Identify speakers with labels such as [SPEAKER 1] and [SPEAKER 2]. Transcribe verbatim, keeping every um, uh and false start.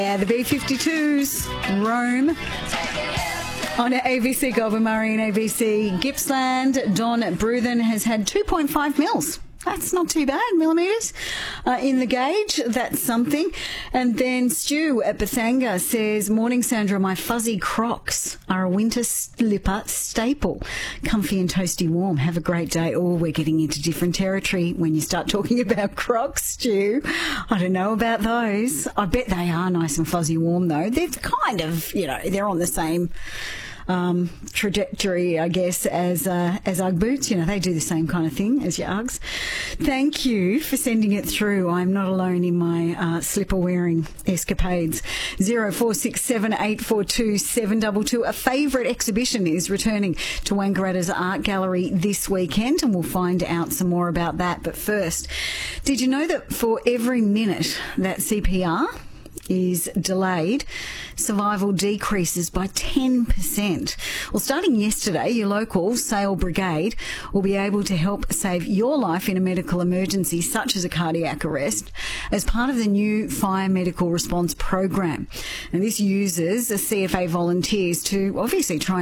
[SPEAKER 1] Yeah, the B fifty-twos, Rome. On A B C Goulburn, Murray and A B C Gippsland, Don Bruthen has had two point five mils. That's not too bad, millimetres uh, in the gauge. That's something. And then Stu at Bethanga says, morning, Sandra. My fuzzy Crocs are a winter slipper staple. Comfy and toasty warm. Have a great day. Oh, we're getting into different territory when you start talking about Crocs, Stu. I don't know about those. I bet they are nice and fuzzy warm, though. They're kind of, you know, they're on the same Um, trajectory, I guess, as uh, as Ugg boots. You know, they do the same kind of thing as your Uggs. Thank you for sending it through. I'm not alone in my uh, slipper-wearing escapades. zero four six seven eight four two seven two two. A favourite exhibition is returning to Wangaratta's Art Gallery this weekend, and we'll find out some more about that. But first, did you know that for every minute that C P R is delayed, survival decreases by ten percent. Well, starting yesterday, your local Sale Brigade will be able to help save your life in a medical emergency, such as a cardiac arrest, as part of the new Fire Medical Response Program. And this uses C F A volunteers to obviously try